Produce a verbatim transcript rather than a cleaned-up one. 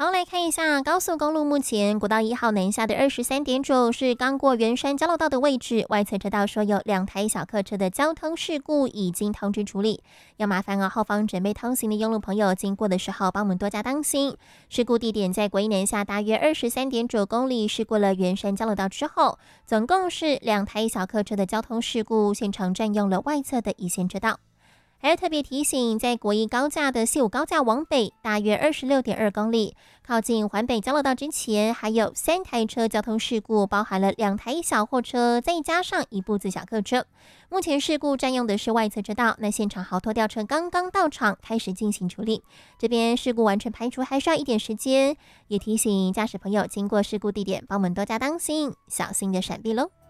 好，来看一下高速公路，目前国道一号南下的二十三点九是刚过圆山交流道的位置，外侧车道说有两台小客车的交通事故已经通知处理，要麻烦啊后方准备通行的用路朋友经过的时候帮我们多加当心。事故地点在国一南下大约二十三点九公里，是过了圆山交流道之后，总共是两台小客车的交通事故，现场占用了外侧的一线车道。还要特别提醒，在国一高架的西武高架往北大约二十六点二公里，靠近环北交流道之前，还有三台车交通事故，包含了两台小货车，再加上一部自小客车。目前事故占用的是外侧车道，那现场好拖吊车刚刚到场，开始进行处理。这边事故完全排除还需要一点时间，也提醒驾驶朋友经过事故地点，帮我们多加当心，小心的闪避喽。